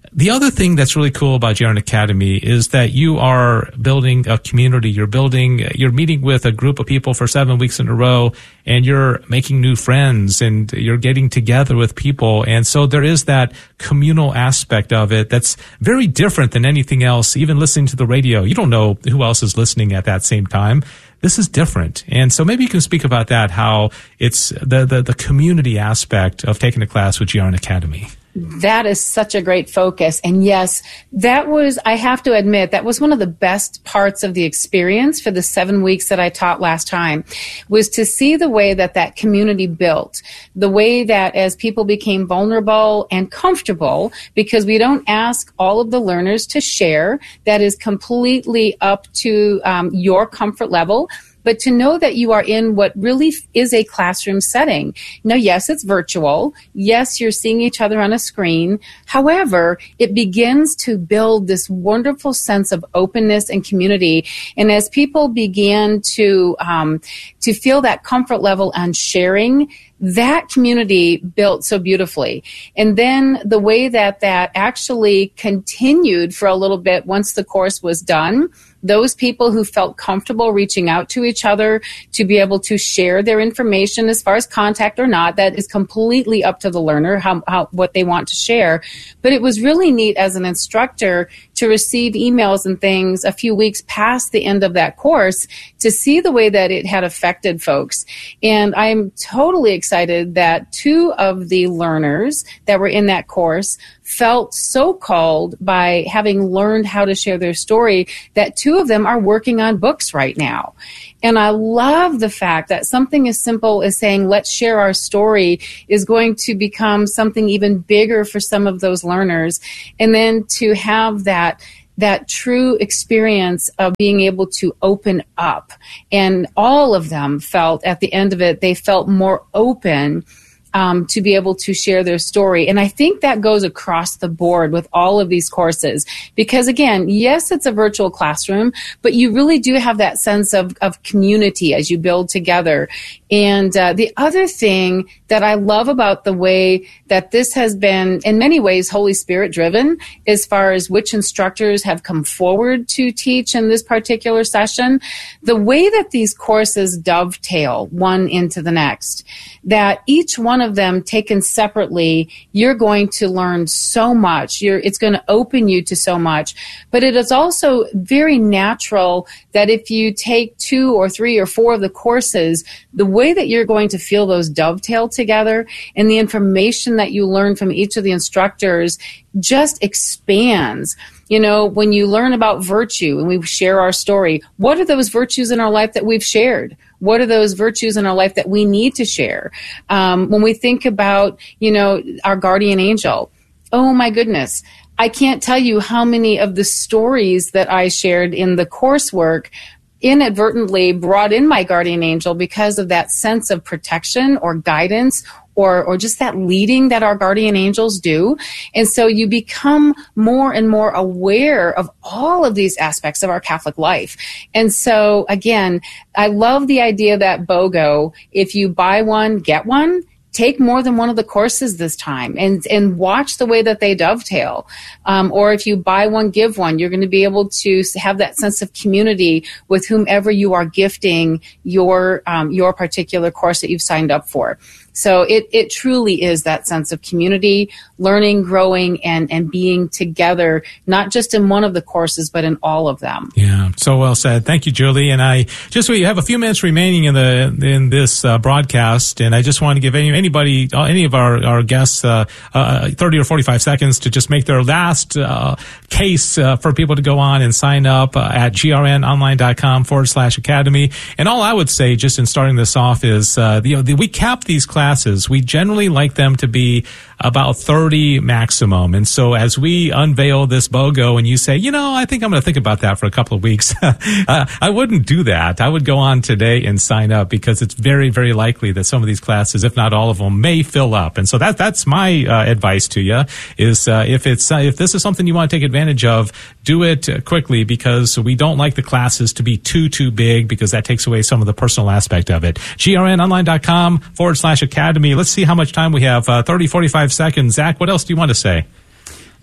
[SPEAKER 3] The other thing that's really cool about G R N Academy is that you are building a community. You're building, you're meeting with a group of people for seven weeks in a row, and you're making new friends, and you're getting together with people. And so there is that communal aspect of it that's very different than anything else. Even listening to the radio, you don't know who else is listening at that same time. This is different. And so maybe you can speak about that, how it's the, the, the community aspect of taking a class with G R N Academy.
[SPEAKER 7] That is such a great focus. And yes, that was, I have to admit, that was one of the best parts of the experience for the seven weeks that I taught last time, was to see the way that that community built, the way that as people became vulnerable and comfortable, because we don't ask all of the learners to share, that is completely up to um, your comfort level. But to know that you are in what really is a classroom setting. Now, yes, it's virtual. Yes, you're seeing each other on a screen. However, it begins to build this wonderful sense of openness and community. And as people began to um, to feel that comfort level on sharing, that community built so beautifully. And then the way that that actually continued for a little bit once the course was done, those people who felt comfortable reaching out to each other to be able to share their information as far as contact or not, that is completely up to the learner, how, how what they want to share. But it was really neat as an instructor to receive emails and things a few weeks past the end of that course to see the way that it had affected folks. And I'm totally excited that two of the learners that were in that course felt so called by having learned how to share their story that two of them are working on books right now. And I love the fact that something as simple as saying, let's share our story, is going to become something even bigger for some of those learners. And then to have that that true experience of being able to open up. And all of them felt at the end of it, they felt more open Um, to be able to share their story. And I think that goes across the board with all of these courses. Because again, yes, it's a virtual classroom, but you really do have that sense of, of community as you build together. And uh, the other thing that I love about the way that this has been, in many ways, Holy Spirit driven, as far as which instructors have come forward to teach in this particular session, the way that these courses dovetail one into the next, that each one of them taken separately, you're going to learn so much. You're, it's going to open you to so much. But it is also very natural that if you take two or three or four of the courses, the way that you're going to feel those dovetail together and the information that you learn from each of the instructors just expands. You know, when you learn about virtue and we share our story, what are those virtues in our life that we've shared? What are those virtues in our life that we need to share? Um, when we think about, you know, our guardian angel, oh my goodness, I can't tell you how many of the stories that I shared in the coursework inadvertently brought in my guardian angel because of that sense of protection or guidance or or just that leading that our guardian angels do. And so you become more and more aware of all of these aspects of our Catholic life. And so, again, I love the idea that BOGO, if you buy one, get one, take more than one of the courses this time and, and watch the way that they dovetail. Um, or if you buy one, give one, you're going to be able to have that sense of community with whomever you are gifting your um, your particular course that you've signed up for. So it, it truly is that sense of community, learning, growing, and, and being together, not just in one of the courses, but in all of them.
[SPEAKER 3] Yeah, so well said. Thank you, Julie. And I just, we have a few minutes remaining in the in this uh, broadcast, and I just want to give any, anybody, uh, any of our, our guests, uh, uh, thirty or forty-five seconds to just make their last uh, case uh, for people to go on and sign up uh, at grnonline.com forward slash academy. And all I would say, just in starting this off, is uh, you know, the, we cap these classes. We generally like them to be about thirty maximum. And so as we unveil this BOGO and you say, you know, I think I'm going to think about that for a couple of weeks, uh, I wouldn't do that. I would go on today and sign up because it's very, very likely that some of these classes, if not all of them, may fill up. And so that that's my uh, advice to you is uh, if it's uh, if this is something you want to take advantage of, do it quickly because we don't like the classes to be too, too big because that takes away some of the personal aspect of it. grnonline.com forward slash academy. Let's see how much time we have. Uh, thirty, forty-five seconds. Zach, what else do you want to say?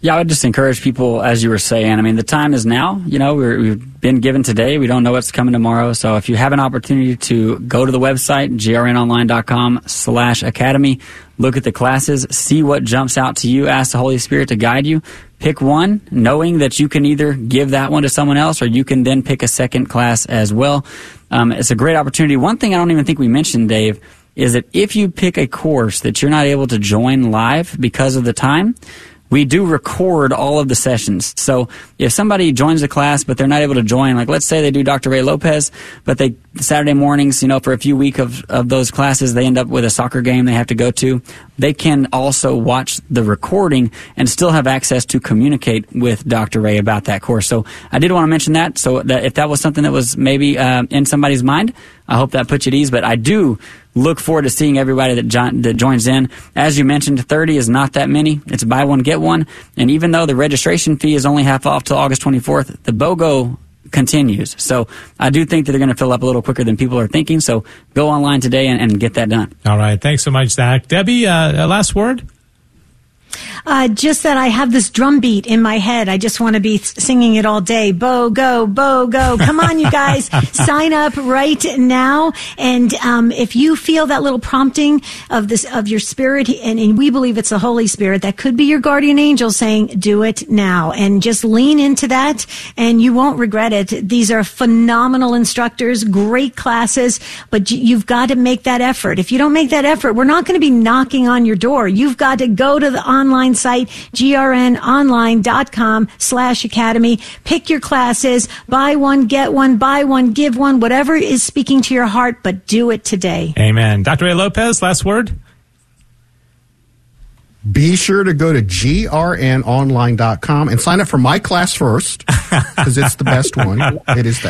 [SPEAKER 4] Yeah, I would just encourage people, as you were saying, I mean, the time is now. You know, we're, we've been given today. We don't know what's coming tomorrow. So if you have an opportunity to go to the website, grnonline.com slash academy, look at the classes, see what jumps out to you, ask the Holy Spirit to guide you. Pick one, knowing that you can either give that one to someone else or you can then pick a second class as well. Um, it's a great opportunity. One thing I don't even think we mentioned, Dave, is that if you pick a course that you're not able to join live because of the time, we do record all of the sessions. So if somebody joins the class but they're not able to join, like let's say they do Doctor Ray Lopez, but they Saturday mornings, you know, for a few weeks of, of those classes, they end up with a soccer game they have to go to. They can also watch the recording and still have access to communicate with Doctor Ray about that course. So I did want to mention that. So that if that was something that was maybe uh, in somebody's mind, I hope that puts you at ease. But I do look forward to seeing everybody that, jo- that joins in. As you mentioned, thirty is not that many. It's buy one, get one. And even though the registration fee is only half off till August twenty-fourth, the BOGO continues. So I do think that they're going to fill up a little quicker than people are thinking. So go online today and, and get that done.
[SPEAKER 3] All right. Thanks so much, Zach. Debbie, uh, last word?
[SPEAKER 5] Uh, just that I have this drum beat in my head. I just want to be singing it all day. Bo, go, bo, go. Come on, you guys. Sign up right now. And um, if you feel that little prompting of this of your spirit, and, and we believe it's the Holy Spirit, that could be your guardian angel saying, do it now. And just lean into that, and you won't regret it. These are phenomenal instructors, great classes, but you've got to make that effort. If you don't make that effort, we're not going to be knocking on your door. You've got to go to the online site, grnonline.com slash academy. Pick your classes, buy one, get one, buy one, give one, whatever is speaking to your heart, but do it today.
[SPEAKER 3] Amen. Doctor Ray Lopez, last word?
[SPEAKER 6] Be sure to go to g r n online dot com and sign up for my class first, because it's the best one. It is the